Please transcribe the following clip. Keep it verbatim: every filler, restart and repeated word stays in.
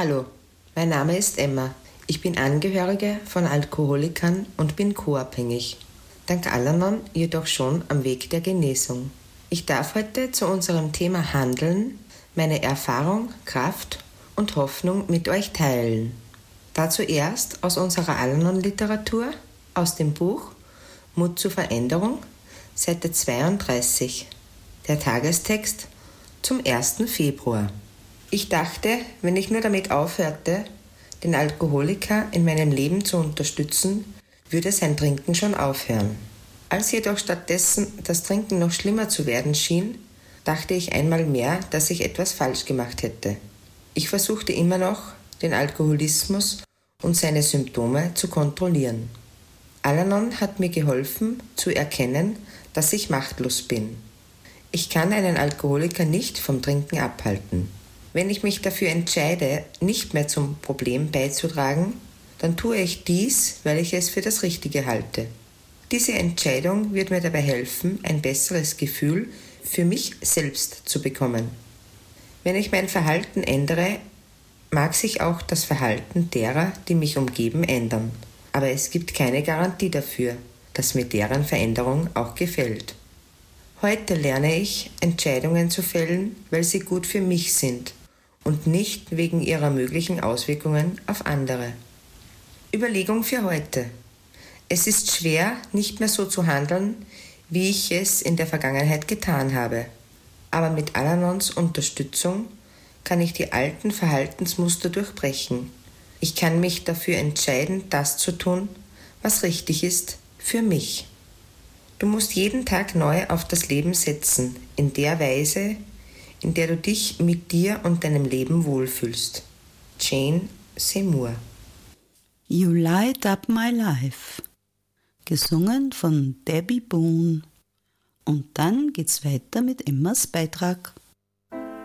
Hallo, mein Name ist Emma. Ich bin Angehörige von Alkoholikern und bin co-abhängig. Dank Al-Anon jedoch schon am Weg der Genesung. Ich darf heute zu unserem Thema Handeln meine Erfahrung, Kraft und Hoffnung mit euch teilen. Dazu erst aus unserer Al-Anon-Literatur, aus dem Buch Mut zur Veränderung, Seite zweiunddreißig. Der Tagestext zum ersten Februar. Ich dachte, wenn ich nur damit aufhörte, den Alkoholiker in meinem Leben zu unterstützen, würde sein Trinken schon aufhören. Als jedoch stattdessen das Trinken noch schlimmer zu werden schien, dachte ich einmal mehr, dass ich etwas falsch gemacht hätte. Ich versuchte immer noch, den Alkoholismus und seine Symptome zu kontrollieren. Al-Anon hat mir geholfen, zu erkennen, dass ich machtlos bin. Ich kann einen Alkoholiker nicht vom Trinken abhalten. Wenn ich mich dafür entscheide, nicht mehr zum Problem beizutragen, dann tue ich dies, weil ich es für das Richtige halte. Diese Entscheidung wird mir dabei helfen, ein besseres Gefühl für mich selbst zu bekommen. Wenn ich mein Verhalten ändere, mag sich auch das Verhalten derer, die mich umgeben, ändern. Aber es gibt keine Garantie dafür, dass mir deren Veränderung auch gefällt. Heute lerne ich, Entscheidungen zu fällen, weil sie gut für mich sind und nicht wegen ihrer möglichen Auswirkungen auf andere. Überlegung für heute. Es ist schwer, nicht mehr so zu handeln, wie ich es in der Vergangenheit getan habe. Aber mit Al-Anons Unterstützung kann ich die alten Verhaltensmuster durchbrechen. Ich kann mich dafür entscheiden, das zu tun, was richtig ist für mich. Du musst jeden Tag neu auf das Leben setzen, in der Weise, in der du dich mit dir und deinem Leben wohlfühlst. Jane Seymour. You Light Up My Life, gesungen von Debbie Boone. Und dann geht's weiter mit Emmas Beitrag.